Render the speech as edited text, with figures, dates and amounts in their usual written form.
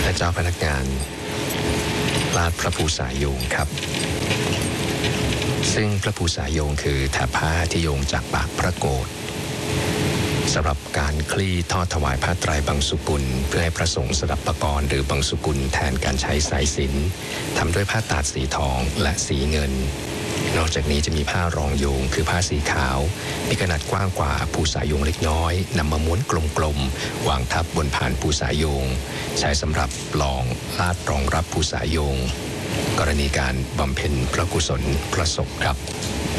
และเจ้าพนักงานลาดพระภูษาโยงครับซึ่งพระภูษาโยงคือแถบผ้าที่โยงจากปากพระโกฐสำหรับการคลี่ทอดถวายผ้าไตรบังสุกุลเพื่อให้พระสงฆ์สดับปกรณ์หรือบังสุกุลแทนการใช้สายสิญจน์ทำด้วยผ้าตาดสีทองและสีเงินนอกจากนี้จะมีผ้ารองโยงคือผ้าสีขาวมีขนาดกว้างกว่าภูษาโยงเล็กน้อยนำมาม้วนกลมๆวางทับบนผ่านภูษาโยงใช้สำหรับลองลาดรองรับภูษาโยงกรณีการบำเพ็ญพระกุศลพระศพครับ